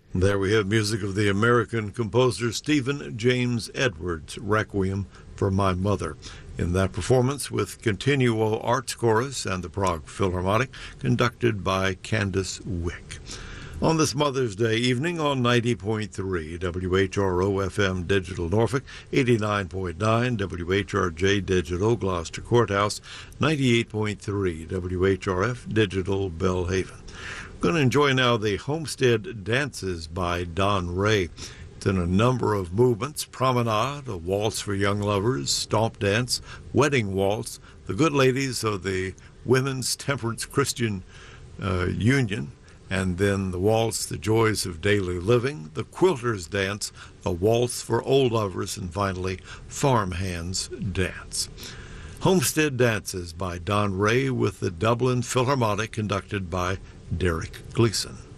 There we have music of the American composer Stephen James Edwards' Requiem for My Mother. In that performance with Continuo Arts Chorus and the Prague Philharmonic, conducted by Candace Wick. On this Mother's Day evening on 90.3 WHRO FM Digital Norfolk, 89.9 WHRJ Digital Gloucester Courthouse, 98.3 WHRF Digital Bellhaven. We're going to enjoy now the Homestead Dances by Don Ray. It's in a number of movements: Promenade, a waltz for young lovers, Stomp Dance, Wedding Waltz, the Good Ladies of the Women's Temperance Christian Union, and then the waltz, The Joys of Daily Living, the Quilter's Dance, a waltz for old lovers, and finally, Farmhands Dance. Homestead Dances by Don Ray with the Dublin Philharmonic, conducted by Derek Gleason.